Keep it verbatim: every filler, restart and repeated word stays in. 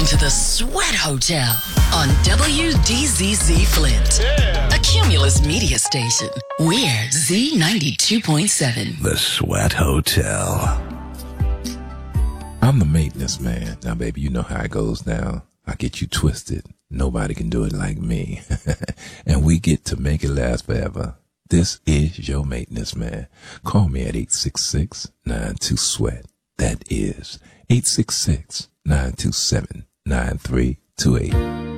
into the Sweat Hotel on W D Z Z Flint, yeah. A Cumulus media station. We're Z ninety-two point seven. The Sweat Hotel. I'm the maintenance man. Now, baby, you know how it goes down. I get you twisted. Nobody can do it like me. And we get to make it last forever. This is your maintenance man. Call me at eight six six, nine two, SWEAT. That is eight six six, nine two seven, nine three two eight.